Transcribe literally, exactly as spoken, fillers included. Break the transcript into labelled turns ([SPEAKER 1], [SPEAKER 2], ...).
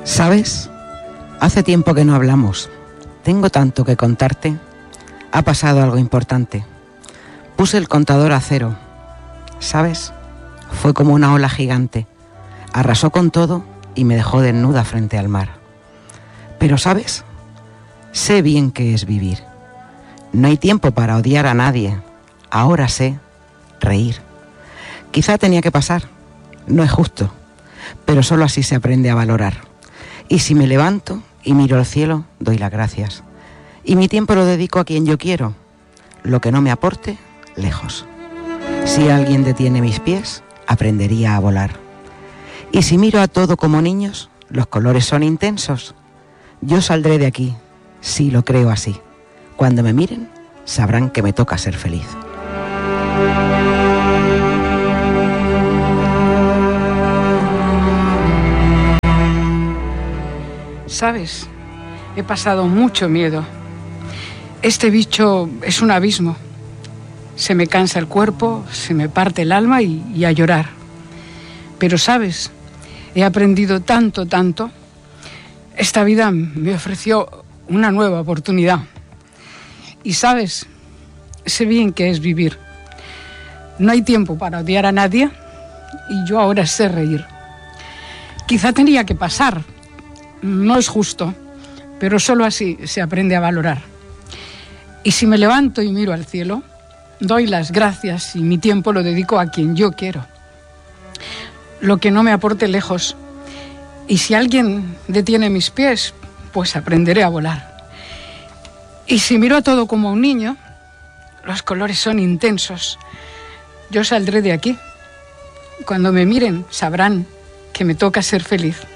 [SPEAKER 1] ¿Sabes? Hace tiempo que no hablamos. Tengo tanto que contarte. Ha pasado algo importante. Puse el contador a cero. ¿Sabes? Fue como una ola gigante. Arrasó con todo y me dejó desnuda frente al mar. Pero ¿sabes? Sé bien qué es vivir. No hay tiempo para odiar a nadie. Ahora sé reír. Quizá tenía que pasar. No es justo. Pero solo así se aprende a valorar. Y si me levanto y miro al cielo, doy las gracias. Y mi tiempo lo dedico a quien yo quiero. Lo que no me aporte, lejos. Si alguien detiene mis pies, aprendería a volar. Y si miro a todo como niños, los colores son intensos. Yo saldré de aquí, sí lo creo así. Cuando me miren, sabrán que me toca ser feliz.
[SPEAKER 2] ¿Sabes? He pasado mucho miedo. Este bicho es un abismo. Se me cansa el cuerpo, se me parte el alma y, y a llorar. Pero, ¿sabes? He aprendido tanto, tanto. Esta vida me ofreció una nueva oportunidad. Y, ¿sabes? Sé bien qué es vivir. No hay tiempo para odiar a nadie y yo ahora sé reír. Quizá tenía que pasar. No es justo, pero solo así se aprende a valorar. Y si me levanto y miro al cielo, doy las gracias y mi tiempo lo dedico a quien yo quiero. Lo que no me aporte lejos. Y si alguien detiene mis pies, pues aprenderé a volar. Y si miro a todo como un niño, los colores son intensos. Yo saldré de aquí. Cuando me miren, sabrán que me toca ser feliz.